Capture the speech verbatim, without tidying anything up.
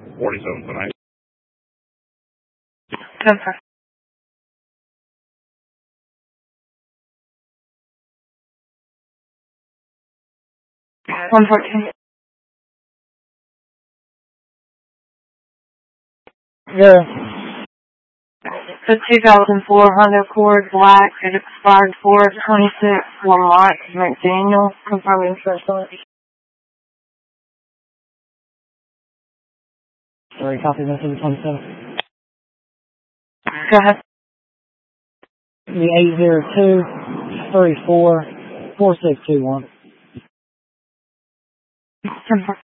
forty-seven tonight. ten four. one fourteen. Yeah. The two thousand four Honda Accord Black, it expired four twenty-six, Lamont McDaniel, confirming first on. Sorry, copy message twenty-seven. Go ahead. The eight zero two, three four, four six two one. ten four.